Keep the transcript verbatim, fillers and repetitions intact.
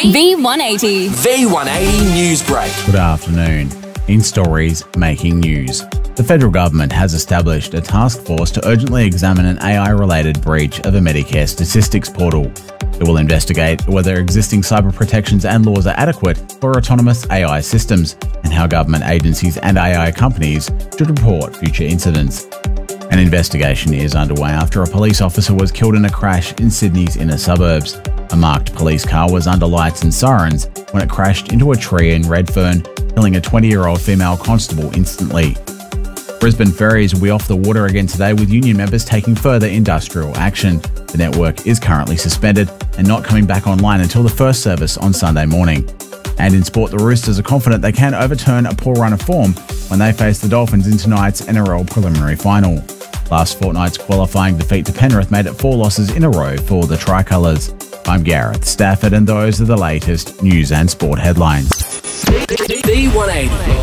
V one eighty. V one eighty News Break. Good afternoon. In stories making news, the federal government has established a task force to urgently examine an A I-related breach of a Medicare statistics portal. It will investigate whether existing cyber protections and laws are adequate for autonomous A I systems and how government agencies and A I companies should report future incidents. An investigation is underway after a police officer was killed in a crash in Sydney's inner suburbs. A marked police car was under lights and sirens when it crashed into a tree in Redfern, killing a twenty-year-old female constable instantly. Brisbane ferries will be off the water again today, with union members taking further industrial action. The network is currently suspended and not coming back online until the first service on Sunday morning. And in sport, the Roosters are confident they can overturn a poor run of form when they face the Dolphins in tonight's N R L preliminary final. Last fortnight's qualifying defeat to Penrith made it four losses in a row for the Tricolours. I'm Gareth Stafford, and those are the latest news and sport headlines. V one eighty.